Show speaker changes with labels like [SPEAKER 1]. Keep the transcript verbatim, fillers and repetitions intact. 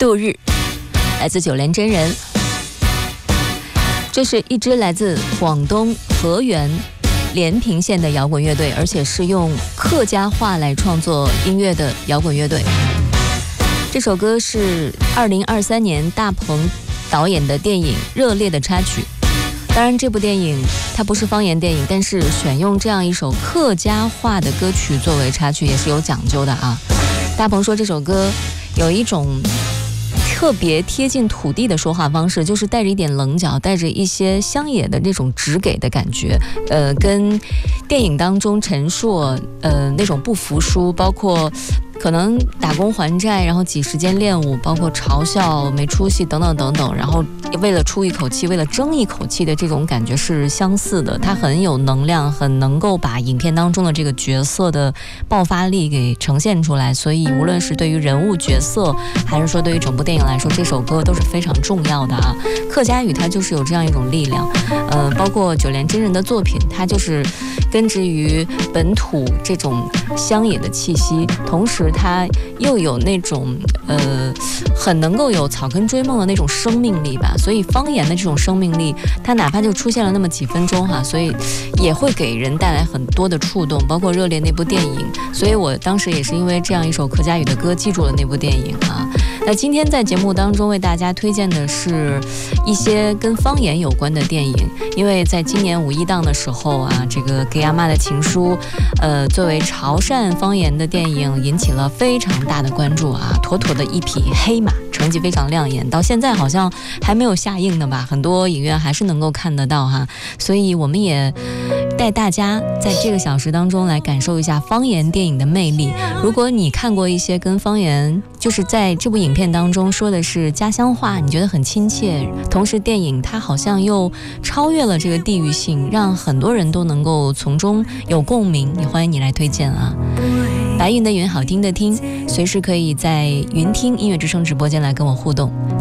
[SPEAKER 1] 度日，来自九连真人。这是一支来自广东河源连平县的摇滚乐队，而且是用客家话来创作音乐的摇滚乐队。这首歌是二零二三年大鹏导演的电影《热烈》的插曲。当然这部电影它不是方言电影，但是选用这样一首客家话的歌曲作为插曲也是有讲究的啊。大鹏说这首歌有一种特别贴近土地的说话方式，就是带着一点棱角，带着一些乡野的那种直给的感觉，呃，跟电影当中陈硕呃那种不服输，包括可能打工还债，然后挤时间练舞，包括嘲笑没出息等等等等，然后为了出一口气，为了争一口气的这种感觉是相似的。它很有能量，很能够把影片当中的这个角色的爆发力给呈现出来，所以无论是对于人物角色，还是说对于整部电影来说，这首歌都是非常重要的啊。客家语它就是有这样一种力量，呃，包括九连真人的作品，它就是根植于本土这种乡野的气息，同时它又有那种呃很能够有草根追梦的那种生命力吧，所以方言的这种生命力，它哪怕就出现了那么几分钟哈，所以也会给人带来很多的触动，包括《热烈》那部电影，所以我当时也是因为这样一首客家语的歌记住了那部电影啊。那今天在节目当中为大家推荐的是一些跟方言有关的电影，因为在今年五一档的时候啊，这个《给阿妈的情书》呃，作为潮汕方言的电影引起了非常大的关注啊，妥妥的一匹黑马，成绩非常亮眼，到现在好像还没有下映的吧，很多影院还是能够看得到哈，所以我们也带大家在这个小时当中来感受一下方言电影的魅力。如果你看过一些跟方言，就是在这部影片当中说的是家乡话，你觉得很亲切，同时电影它好像又超越了这个地域性，让很多人都能够从中有共鸣，也欢迎你来推荐啊。白云的云，好听的听，随时可以在云听音乐之声直播间来跟我互动。